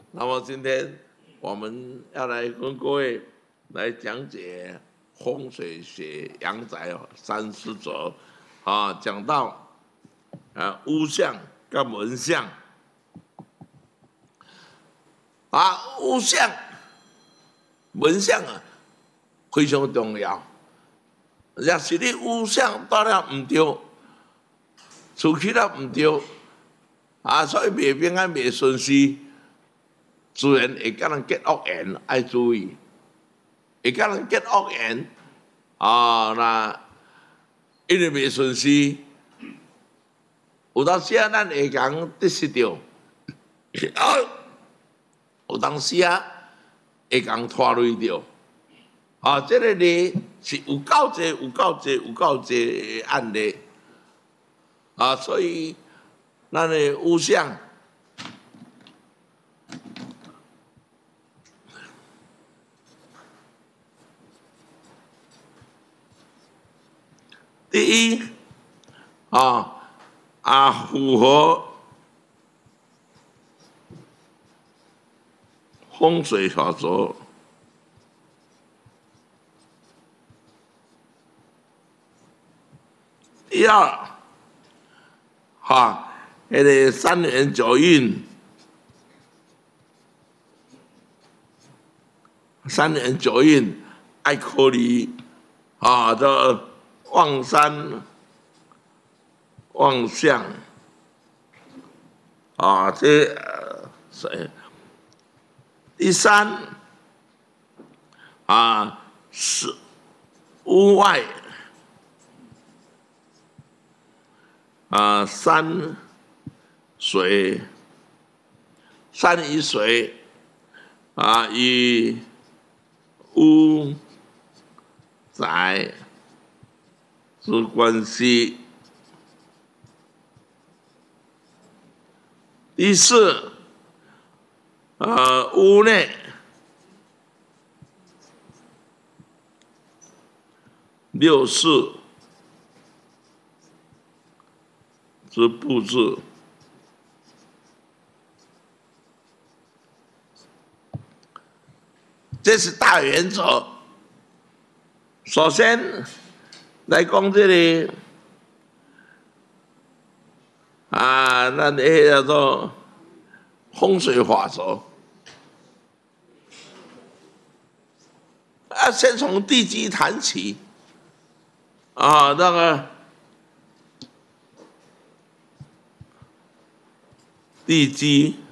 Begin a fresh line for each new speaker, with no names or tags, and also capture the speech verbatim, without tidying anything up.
那么今天我们要来跟各位来讲解风水学阳宅三十则，啊，讲到啊屋相跟门相，啊屋相、门相啊非常重要。若是你屋相到了唔对，厝起了唔对，啊，所以袂平安、袂顺遂。自然会甲人结恶缘，爱注意。会甲人结恶缘，啊，那因为袂顺遂，有当时啊，咱会讲得失着，啊，有当时啊，会讲拖累着。啊，这个呢是有够济、有够济、有够济案例。啊，所以咱的屋相。第一，啊啊，符合风水法则。第二，哈，那个三元九运，三元九运爱考虑啊，这旺山、旺相啊，这呃是第三啊是屋外啊山水山与水啊与屋宅之关系。第四，呃，屋内六四之布置。这是大原则。首先来讲这里啊，咱迄叫做风水法则啊，先从地基谈起啊，那个地基。